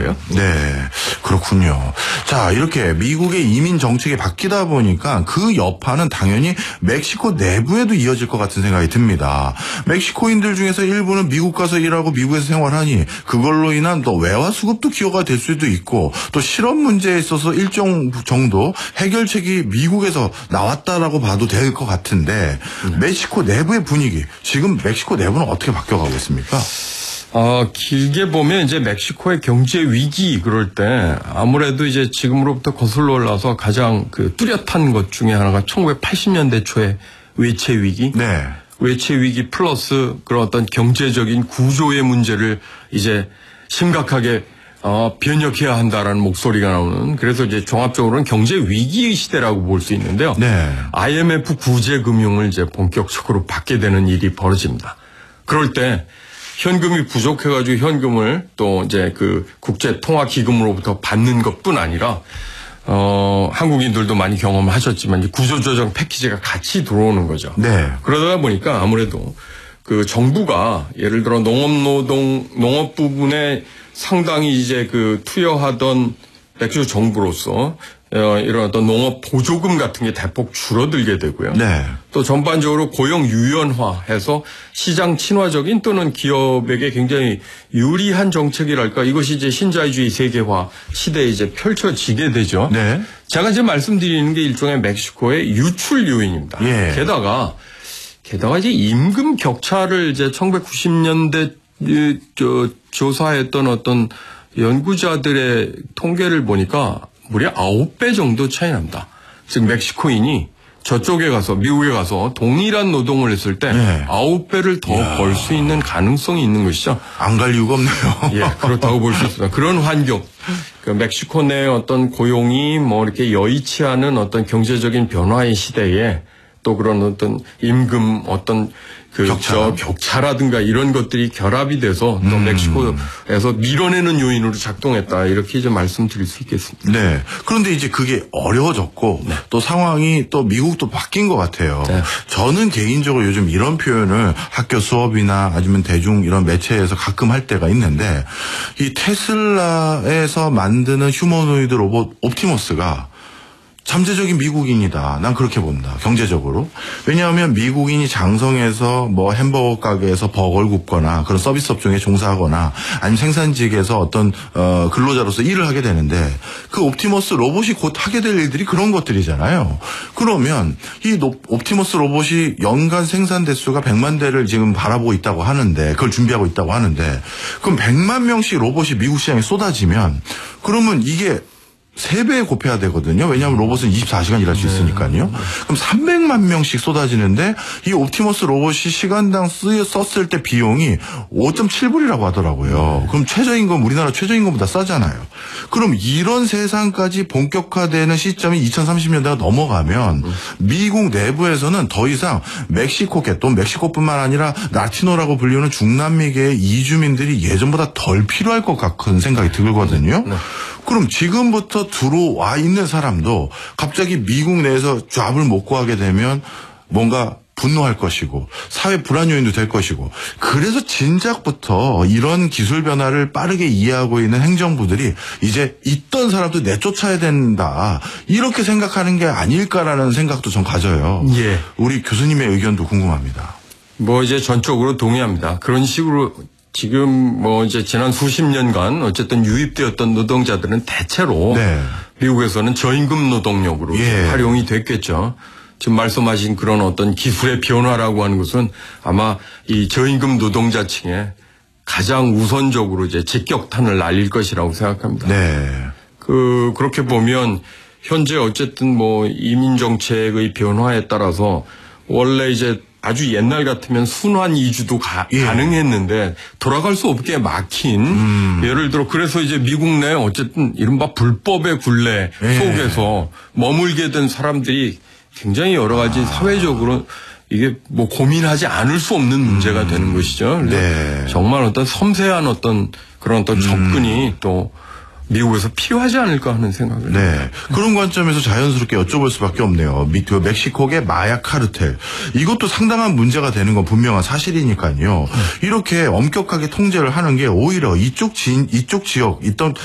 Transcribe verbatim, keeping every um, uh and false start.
거예요. 네, 그렇군요. 자, 이렇게 미국의 이민 정책이 바뀌다 보니까 그 여파는 당연히 멕시코 내부에도 이어질 것 같은 생각이 듭니다. 멕시코인들 중에서 일부는 미국 가서 일하고 미국에서 생활하니 그걸로 인한 또 외화 수급도 기여가 될 수도 있고, 또 실업 문제에 있어서 일정 정도 해결책이 미국에서 나왔다라고 봐도 될 것 같은데, 네. 멕시코 내부의 분위기, 지금 멕시코 내부는 어떻게 바뀌어가고 있습니까? 어, 길게 보면 이제 멕시코의 경제 위기 그럴 때 아무래도 이제 지금으로부터 거슬러 올라서 가장 그 뚜렷한 것 중에 하나가 천구백팔십 년대 초의 외채 위기. 네. 외채 위기 플러스 그런 어떤 경제적인 구조의 문제를 이제 심각하게 어, 변혁해야 한다라는 목소리가 나오는, 그래서 이제 종합적으로는 경제 위기의 시대라고 볼 수 있는데요. 네. 아이엠에프 구제 금융을 이제 본격적으로 받게 되는 일이 벌어집니다. 그럴 때 현금이 부족해가지고 현금을 또 이제 그 국제통화기금으로부터 받는 것뿐 아니라 어, 한국인들도 많이 경험하셨지만 이제 구조조정 패키지가 같이 들어오는 거죠. 네. 그러다 보니까 아무래도 그 정부가 예를 들어 농업노동, 농업 부분에 상당히 이제 그 투여하던 멕시코 정부로서 어, 이런 어떤 농업 보조금 같은 게 대폭 줄어들게 되고요. 네. 또 전반적으로 고용 유연화해서 시장 친화적인 또는 기업에게 굉장히 유리한 정책이랄까, 이것이 이제 신자유주의 세계화 시대에 이제 펼쳐지게 되죠. 네. 제가 지금 말씀드리는 게 일종의 멕시코의 유출 요인입니다. 예. 게다가 게다가 이제 임금 격차를 이제 천구백구십 년대 저 조사했던 어떤 연구자들의 통계를 보니까 무려 아홉 배 정도 차이 납니다. 즉 멕시코인이 저쪽에 가서 미국에 가서 동일한 노동을 했을 때 네. 아홉 배를 더 벌 수 있는 가능성이 있는 것이죠. 안 갈 이유가 없네요. 예, 그렇다고 볼 수 있습니다. 그런 환경, 그 멕시코 내 어떤 고용이 뭐 이렇게 여의치 않은 어떤 경제적인 변화의 시대에 또 그런 어떤 임금 어떤 그 격차. 저 격차라든가 이런 것들이 결합이 돼서 또 음. 멕시코에서 밀어내는 요인으로 작동했다, 이렇게 이제 말씀드릴 수 있겠습니다. 네. 그런데 이제 그게 어려워졌고 네. 또 상황이 또 미국도 바뀐 것 같아요. 네. 저는 개인적으로 요즘 이런 표현을 학교 수업이나 아니면 대중 이런 매체에서 가끔 할 때가 있는데, 이 테슬라에서 만드는 휴머노이드 로봇 옵티머스가 잠재적인 미국인이다. 난 그렇게 본다. 경제적으로. 왜냐하면 미국인이 장성해서 뭐 햄버거 가게에서 버거를 굽거나 그런 서비스 업종에 종사하거나 아니면 생산직에서 어떤 어 근로자로서 일을 하게 되는데, 그 옵티머스 로봇이 곧 하게 될 일들이 그런 것들이잖아요. 그러면 이 옵티머스 로봇이 연간 생산 대수가 백만 대를 지금 바라보고 있다고 하는데, 그걸 준비하고 있다고 하는데, 그럼 백만 명씩 로봇이 미국 시장에 쏟아지면 그러면 이게 세 배 곱해야 되거든요. 왜냐하면 로봇은 이십사 시간 일할 수 있으니까요. 그럼 삼백만 명씩 쏟아지는데, 이 옵티머스 로봇이 시간당 쓰여 썼을 때 비용이 오 점 칠 불이라고 하더라고요. 그럼 최저임금, 우리나라 최저임금보다 싸잖아요. 그럼 이런 세상까지 본격화되는 시점이 이천삼십 년대가 넘어가면 미국 내부에서는 더 이상 멕시코계, 또 멕시코뿐만 아니라 라티노라고 불리는 중남미계의 이주민들이 예전보다 덜 필요할 것 같은 생각이 들거든요. 그럼 지금부터 들어와 있는 사람도 갑자기 미국 내에서 잡을 못 구하게 되면 뭔가 분노할 것이고 사회 불안 요인도 될 것이고, 그래서 진작부터 이런 기술 변화를 빠르게 이해하고 있는 행정부들이 이제 있던 사람도 내쫓아야 된다, 이렇게 생각하는 게 아닐까라는 생각도 좀 가져요. 예. 우리 교수님의 의견도 궁금합니다. 뭐 이제 전적으로 동의합니다. 그런 식으로 지금 뭐 이제 지난 수십 년간 어쨌든 유입되었던 노동자들은 대체로 네. 미국에서는 저임금 노동력으로 예. 활용이 됐겠죠. 지금 말씀하신 그런 어떤 기술의 변화라고 하는 것은 아마 이 저임금 노동자층에 가장 우선적으로 이제 직격탄을 날릴 것이라고 생각합니다. 네. 그 그렇게 보면 현재 어쨌든 뭐 이민 정책의 변화에 따라서 원래 이제 아주 옛날 같으면 순환 이주도 가, 예. 가능했는데 돌아갈 수 없게 막힌 음. 예를 들어 그래서 이제 미국 내 어쨌든 이른바 불법의 굴레 예. 속에서 머물게 된 사람들이 굉장히 여러 가지 아. 사회적으로 이게 뭐 고민하지 않을 수 없는 문제가 음. 되는 것이죠. 네. 정말 어떤 섬세한 어떤 그런 어떤 접근이 음. 또 미국에서 필요하지 않을까 하는 생각을. 네. 합니다. 그런 관점에서 자연스럽게 여쭤볼 수밖에 없네요. 멕시코의 마약 카르텔. 이것도 상당한 문제가 되는 건 분명한 사실이니까요. 음. 이렇게 엄격하게 통제를 하는 게 오히려 이쪽 지, 이쪽 지역, 있던